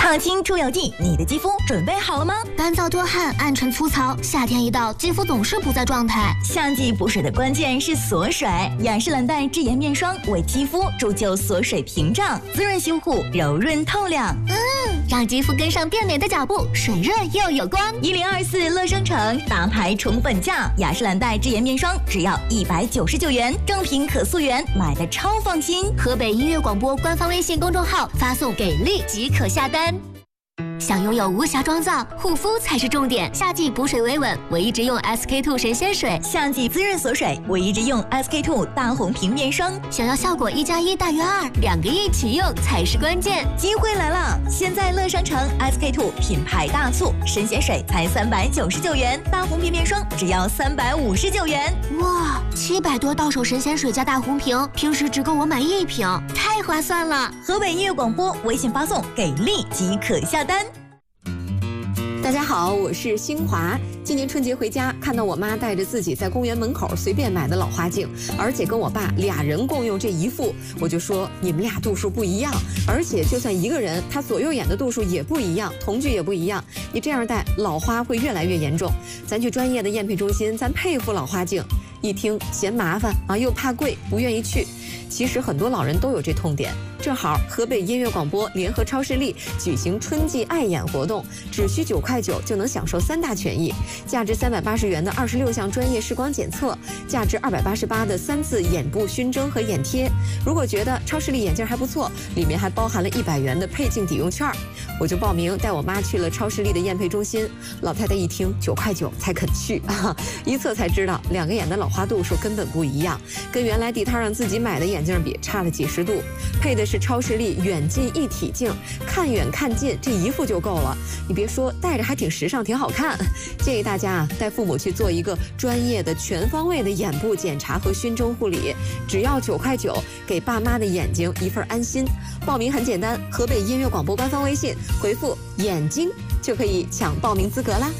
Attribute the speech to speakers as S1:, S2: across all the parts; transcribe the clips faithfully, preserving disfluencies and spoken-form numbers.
S1: 抗菌除油剂，你的肌肤准备好了吗？
S2: 干燥多汗、暗沉粗糙，夏天一到，肌肤总是不在状态。
S1: 夏季补水的关键是锁水，雅诗兰黛智颜面霜为肌肤铸就锁水屏障，滋润修护，柔润透亮。
S2: 嗯，让肌肤跟上变美的脚步，水润又有光。
S1: 一零二四乐生城大牌宠粉价，雅诗兰黛智颜面霜只要一百九十九元，正品可溯源，买的超放心。
S2: 河北音乐广播官方微信公众号发送给力即可下单。想拥有无瑕妆造，护肤才是重点。夏季补水维稳，我一直用 S K two 神仙水；
S1: 夏季滋润锁水，我一直用 S K two 大红瓶面霜。
S2: 想要效果一加一大于二，两个一起用才是关键。
S1: 机会来了！现在乐商城 S K two 品牌大促，神仙水才三百九十九元，大红瓶面霜只要三百五十九元。
S2: 哇，七百多到手神仙水加大红瓶，平时只够我买一瓶，太划算了！
S1: 河北音乐广播微信发送给力即可下单。
S3: 大家好，我是新华。今年春节回家，看到我妈带着自己在公园门口随便买的老花镜，而且跟我爸俩人共用这一副，我就说你们俩度数不一样，而且就算一个人，他左右眼的度数也不一样，瞳距也不一样，你这样戴老花会越来越严重。咱去专业的验配中心，咱配副老花镜。一听嫌麻烦啊，又怕贵，不愿意去。其实很多老人都有这痛点。正好河北音乐广播联合超视力举行春季爱眼活动，只需九块九就能享受三大权益：价值三百八十元的二十六项专业视光检测，价值二百八十八的三次眼部熏蒸和眼贴。如果觉得超视力眼镜还不错，里面还包含了一百元的配镜抵用券。我就报名带我妈去了超视力的验配中心。老太太一听九块九才肯去啊，一测才知道两个眼的老花度数根本不一样，跟原来地摊上自己买的眼镜比差了几十度。配的是超视力远近一体镜，看远看近这一副就够了。你别说，戴着还挺时尚，挺好看。建议大家啊，带父母去做一个专业的全方位的眼部检查和熏蒸护理，只要九块九，给爸妈的眼睛一份安心。报名很简单，河北音乐广播官方微信回复眼睛就可以抢报名资格啦。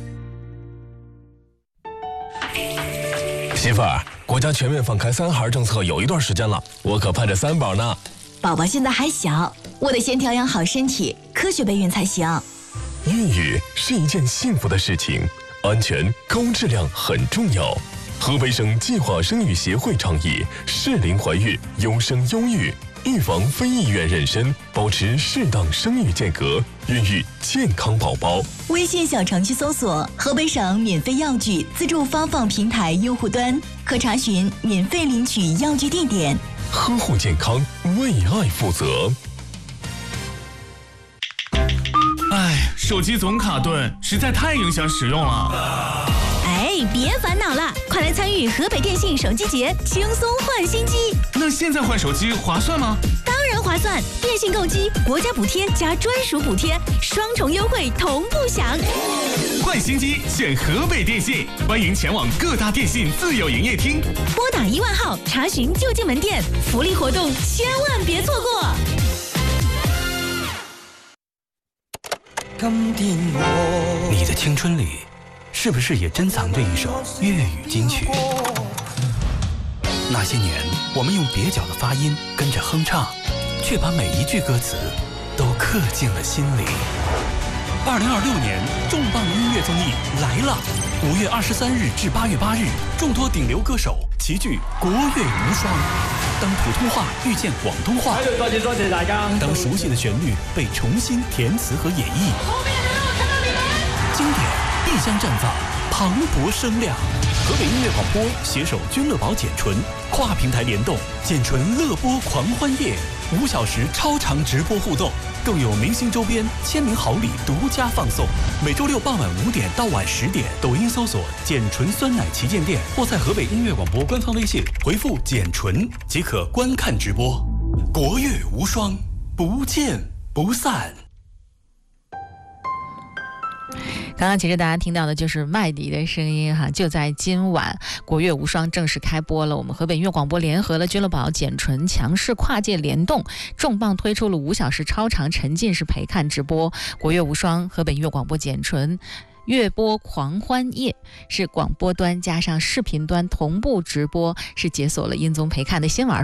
S4: 媳妇儿，国家全面放开三孩政策有一段时间了，我可盼着三宝呢。
S1: 宝宝现在还小，我得先调养好身体，科学备孕才行。
S4: 孕育是一件幸福的事情，安全高质量很重要。河北省计划生育协会倡议适龄怀孕，优生优育，预防非意愿妊娠，保持适当生育间隔，孕育健康宝宝。
S1: 微信小程序搜索河北省免费药具自助发放平台用户端，可查询免费领取药具地点。
S4: 呵护健康，为爱负责。
S5: 哎，手机总卡顿，实在太影响使用了。
S1: 哎，别烦恼了，快来参与河北电信手机节，轻松换新机。
S5: 那现在换手机划算吗？
S1: 当然划算，电信购机，国家补贴加专属补贴，双重优惠同步享。
S5: 换新机选河北电信，欢迎前往各大电信自有营业厅，
S1: 拨打一万号查询就近门店，福利活动千万别错过。
S6: 你的青春里是不是也珍藏着一首粤语金曲？那些年，我们用蹩脚的发音跟着哼唱，却把每一句歌词都刻进了心里。二零二六年重磅音乐综艺来了！五月二十三日至八月八日，众多顶流歌手齐聚国乐无双。当普通话遇见广东话，
S7: 多謝多謝大家。
S6: 当熟悉的旋律被重新填词和演绎，经典必将绽放磅礴声量。河北音乐广播携手君乐宝简纯跨平台联动，简纯乐播狂欢夜，五小时超长直播互动，更有明星周边、签名好礼独家放送。每周六傍晚五点到晚十点，抖音搜索“简纯酸奶旗舰店”，或在河北音乐广播官方微信回复“简纯”即可观看直播。国乐无双，不见不散。
S8: 刚刚其实大家听到的就是麦迪的声音哈，就在今晚国乐无双正式开播了。我们河北音乐广播联合了君乐宝、简纯强势跨界联动，重磅推出了五小时超长沉浸式陪看直播。国乐无双，河北音乐广播简纯乐播狂欢夜，是广播端加上视频端同步直播，是解锁了音综陪看的新玩法。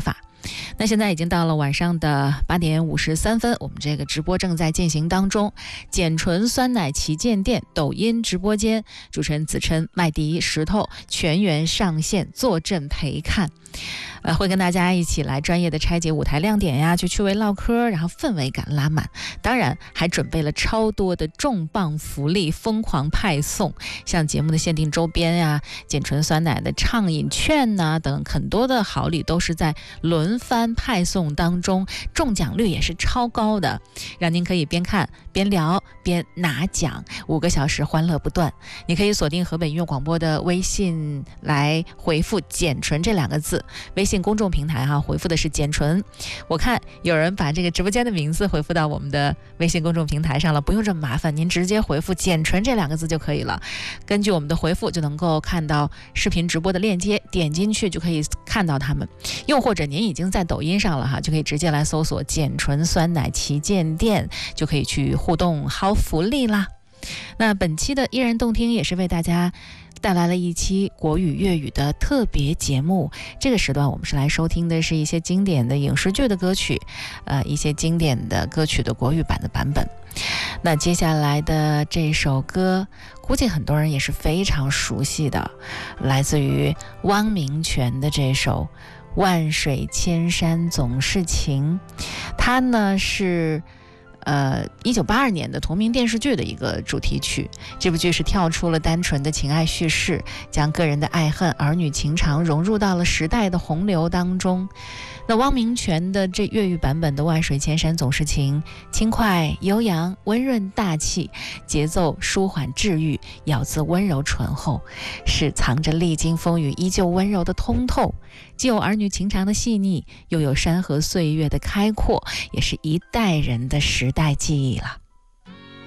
S8: 那现在已经到了晚上的八点五十三分，我们这个直播正在进行当中。简纯酸奶旗舰店抖音直播间，主持人子琛、麦迪、石头全员上线坐镇陪看。呃，会跟大家一起来专业的拆解舞台亮点呀，去趣味唠嗑，然后氛围感拉满。当然还准备了超多的重磅福利，疯狂派送，像节目的限定周边呀、简纯酸奶的畅饮券呐、啊、等很多的好礼都是在轮番派送当中，中奖率也是超高的，让您可以边看边聊边拿奖，五个小时欢乐不断。你可以锁定河北音乐广播的微信来回复简纯这两个字，微信公众平台哈、啊、回复的是简纯。我看有人把这个直播间的名字回复到我们的微信公众平台上了，不用这么麻烦，您直接回复简纯这两个字就可以了。根据我们的回复就能够看到视频直播的链接，点进去就可以看到他们。又或者您已经在抖音上了哈，就可以直接来搜索简纯酸奶旗舰店，就可以去互动薅福利啦。那本期的一人动听也是为大家带来了一期国语粤语的特别节目。这个时段我们是来收听的是一些经典的影视剧的歌曲，呃，一些经典的歌曲的国语版的版本。那接下来的这首歌估计很多人也是非常熟悉的，来自于汪明荃的这首万水千山总是情。它呢是呃，一九八二年的同名电视剧的一个主题曲。这部剧是跳出了单纯的情爱叙事，将个人的爱恨、儿女情长融入到了时代的洪流当中。那汪明荃的这粤语版本的《万水千山总是情》，轻快悠扬、温润大气，节奏舒缓治愈，咬字温柔醇厚，是藏着历经风雨依旧温柔的通透，既有儿女情长的细腻，又有山河岁月的开阔，也是一代人的时代记忆了。